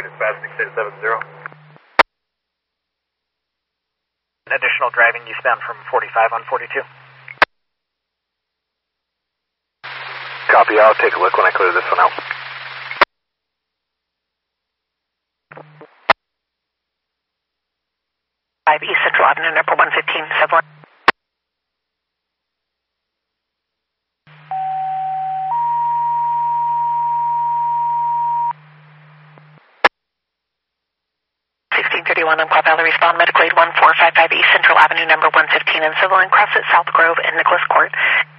Dispatch 6870. Additional driving eastbound from 45 on 42. Copy, I'll take a look when I clear this one out. East Central Avenue, number 115, Sutherland. On Quad Valley, respond medical aid 1455 East Central Avenue, number 115 in Sutherland, cross at South Grove and Nicholas Court.